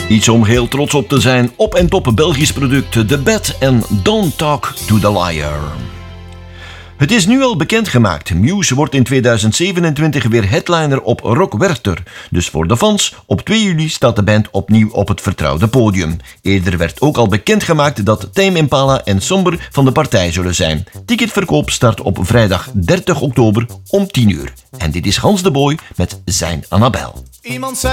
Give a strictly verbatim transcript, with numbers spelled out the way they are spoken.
Iets om heel trots op te zijn. Op en top Belgisch product The Bat en Don't Talk to the Liar. Het is nu al bekendgemaakt. Muse wordt in tweeduizend zevenentwintig weer headliner op Rock Werchter. Dus voor de fans, op twee juli staat de band opnieuw op het vertrouwde podium. Eerder werd ook al bekendgemaakt dat Tame Impala en Somber van de partij zullen zijn. Ticketverkoop start op vrijdag dertig oktober om tien uur. En dit is Hans de Boy met zijn Annabel. Iemand zei